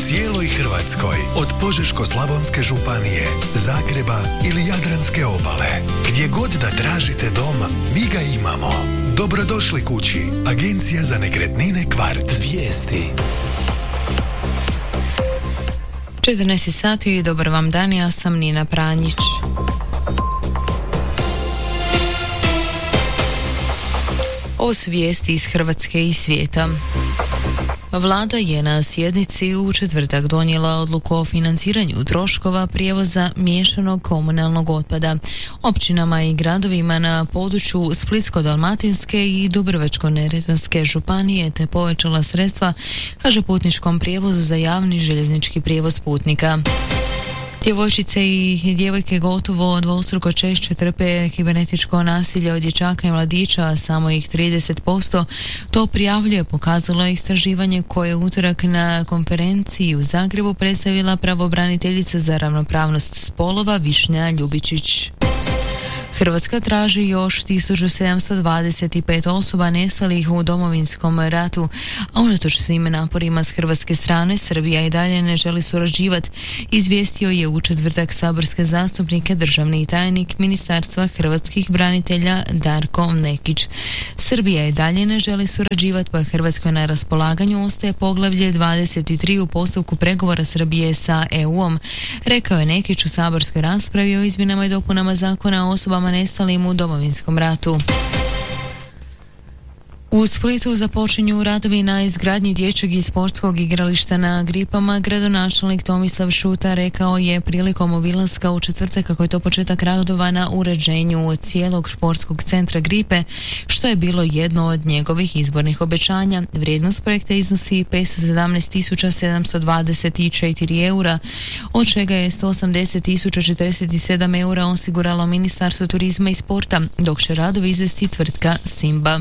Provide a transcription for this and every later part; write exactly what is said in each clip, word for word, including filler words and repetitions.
cijeloj Hrvatskoj, od Požeško-slavonske županije, Zagreba ili Jadranske obale. Gdje god da tražite dom, mi ga imamo. Dobrodošli kući. Agencija za nekretnine Kvart. Vijesti. četrnaest sati i dobar vam dan, ja sam Nina Pranjić. Ovo su vijesti iz Hrvatske i svijeta. Vlada je na sjednici u četvrtak donijela odluku o financiranju troškova prijevoza miješanog komunalnog otpada općinama i gradovima na području Splitsko-dalmatinske i Dubrovačko-neretvanske županije, te povećala sredstva H Ž putničkom prijevozu za javni željeznički prijevoz putnika. Djevojčice i djevojke gotovo dvostruko češće trpe kibernetičko nasilje od dječaka i mladića, a samo ih trideset posto to prijavljuje, pokazalo je istraživanje koje je utorak na konferenciji u Zagrebu predstavila pravobraniteljica za ravnopravnost spolova Višnja Ljubičić. Hrvatska traži još tisuću sedamsto dvadeset pet osoba nestalih u Domovinskom ratu, a unatoč svim naporima s hrvatske strane Srbija i dalje ne želi surađivati, izvijestio je u četvrtak saborske zastupnike državni tajnik Ministarstva hrvatskih branitelja Darko Nekić. Srbija i dalje ne želi surađivati, pa Hrvatskoj na raspolaganju ostaje poglavlje dvadeset tri u postupku pregovora Srbije sa E U-om, rekao je Nekić u saborskoj raspravi o izmjenama i dopunama zakona o osobama nestalim u Domovinskom ratu. U Splitu započinju radovi na izgradnji dječjeg i sportskog igrališta na Gripama. Gradonačelnik Tomislav Šuta rekao je prilikom obilaska u četvrtak kako je to početak radova na uređenju cijelog športskog centra Gripe, što je bilo jedno od njegovih izbornih obećanja. Vrijednost projekta iznosi petsto sedamnaest tisuća sedamsto dvadeset četiri eura, od čega je sto osamdeset tisuća četrdeset sedam eura osiguralo Ministarstvo turizma i sporta, dok će radovi izvesti tvrtka Simba.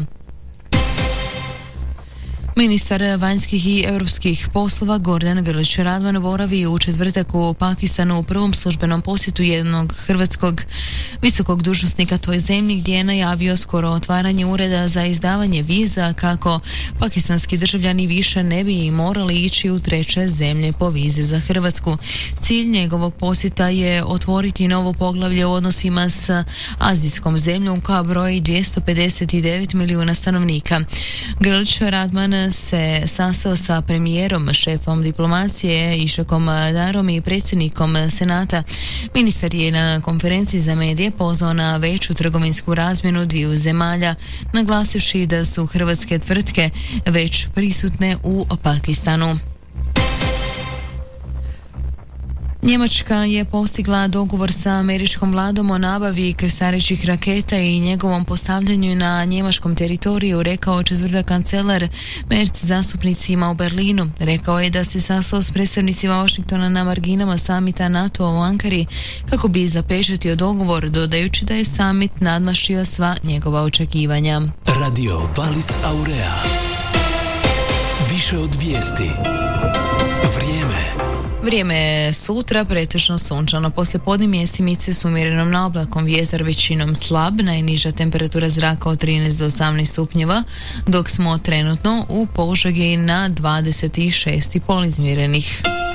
Ministar vanjskih i europskih poslova Gordan Grlić Radman boravi u četvrtak u Pakistanu u prvom službenom posjetu jednog hrvatskog visokog dužnosnika toj zemlji, gdje je najavio skoro otvaranje ureda za izdavanje viza kako pakistanski državljani više ne bi morali ići u treće zemlje po vizi za Hrvatsku. Cilj njegovog posjeta je otvoriti novo poglavlje u odnosima s azijskom zemljom koja broji dvjesto pedeset devet milijuna stanovnika. Grlić Radman se sastao sa premijerom, šefom diplomacije Išakom Darom i predsjednikom Senata. Ministar je na konferenciji za medije pozvao na veću trgovinsku razmjenu dviju zemalja, naglasivši da su hrvatske tvrtke već prisutne u Pakistanu. Njemačka je postigla dogovor sa američkom vladom o nabavi krstarećih raketa i njegovom postavljanju na njemačkom teritoriju, rekao četvrtak kancelar Merz zastupnicima u Berlinu. Rekao je da se sastao s predstavnicima Washingtona na marginama samita NATO-a u Ankari kako bi zapečatio dogovor, dodajući da je samit nadmašio sva njegova očekivanja. Radio Valis Aurea. Više od vijesti. Vrijeme. Vrijeme je sutra pretežno sunčano, poslije podne mjesimice s umjerenom naoblakom, vjetar većinom slab, najniža temperatura zraka od trinaest do osamnaest stupnjeva, dok smo trenutno u Požegi na dvadeset šest i pol izmjerenih.